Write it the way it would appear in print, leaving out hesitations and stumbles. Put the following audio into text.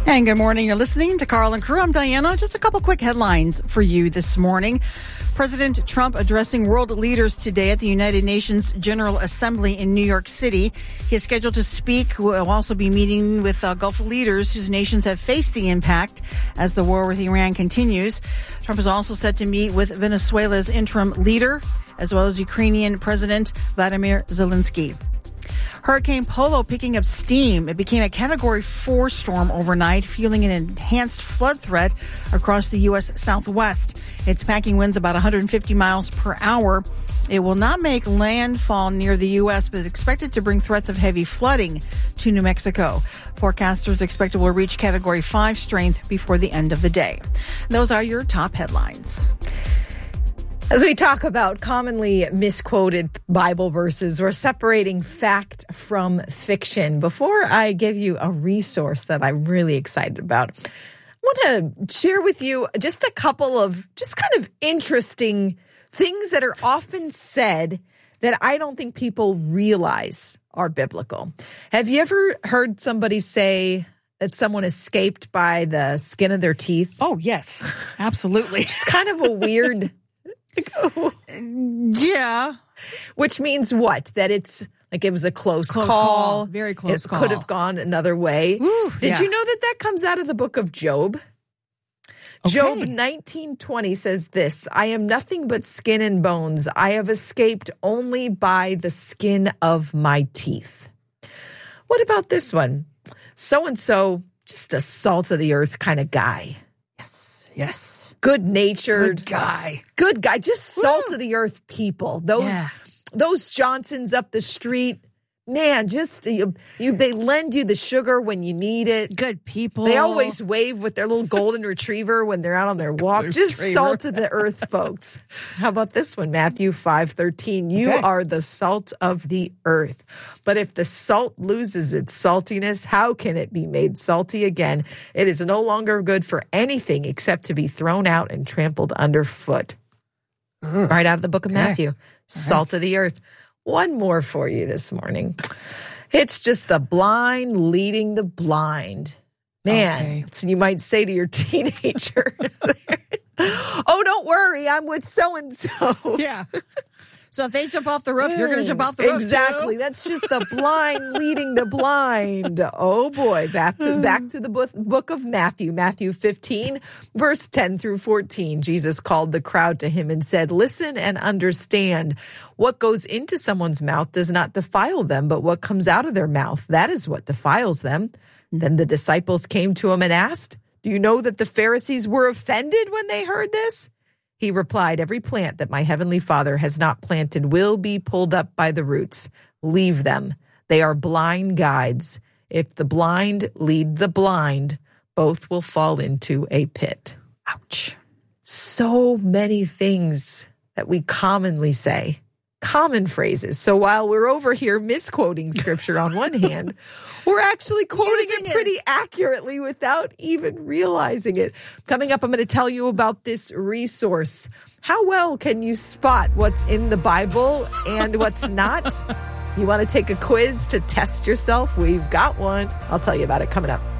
And good morning. You're listening to Carl and Crew. I'm Diana. Just a couple quick headlines for you this morning. President Trump addressing world leaders today at the United Nations General Assembly in New York City. He is scheduled to speak. Will also be meeting with Gulf leaders whose nations have faced the impact as the war with Iran continues. Trump is also set to meet with Venezuela's interim leader, as well as Ukrainian President Vladimir Zelensky. Hurricane Polo picking up steam. It became a Category 4 storm overnight, fueling an enhanced flood threat across the U.S. Southwest. It's packing winds about 150 miles per hour. It will not make landfall near the U.S., but is expected to bring threats of heavy flooding to New Mexico. Forecasters expect it will reach Category 5 strength before the end of the day. Those are your top headlines. As we talk about commonly misquoted Bible verses, we're separating fact from fiction. Before I give you a resource that I'm really excited about, I want to share with you just a couple of just kind of interesting things that are often said that I don't think people realize are biblical. Have you ever heard somebody say that someone escaped by the skin of their teeth? Oh, yes, absolutely. It's kind of a weird... Yeah. Which means what? That it's like it was a close call. Very close call. It could have gone another way. Ooh, Did you know that comes out of the book of Job? Okay. Job 19:20 says this, I am nothing but skin and bones. I have escaped only by the skin of my teeth. What about this one? So-and-so, just a salt of the earth kind of guy. Yes. Good-natured. Good guy. Just salt of the earth people. Those Johnsons up the street, man, just they lend you the sugar when you need it. Good people. They always wave with their little golden retriever when they're out on their walk. Just salt of the earth, folks. How about this one? Matthew 5:13. You are the salt of the earth. But if the salt loses its saltiness, how can it be made salty again? It is no longer good for anything except to be thrown out and trampled underfoot. Right out of the book of Matthew. Salt of the earth. One more for you this morning. It's just the blind leading the blind. Man, so you might say to your teenager, oh, don't worry, I'm with so-and-so. Yeah. So if they jump off the roof, you're going to jump off the roof. Exactly. Too? That's just the blind leading the blind. Oh boy. Back to the book of Matthew. Matthew 15, verse 10 through 14. Jesus called the crowd to him and said, listen and understand. What goes into someone's mouth does not defile them, but what comes out of their mouth, that is what defiles them. Then the disciples came to him and asked, do you know that the Pharisees were offended when they heard this? He replied, every plant that my heavenly Father has not planted will be pulled up by the roots. Leave them. They are blind guides. If the blind lead the blind, both will fall into a pit. Ouch. So many things that we commonly say, common phrases. So while we're over here misquoting scripture on one hand, we're actually quoting it pretty accurately without even realizing it. Coming up, I'm going to tell you about this resource. How well can you spot what's in the Bible and what's not? You want to take a quiz to test yourself? We've got one. I'll tell you about it coming up.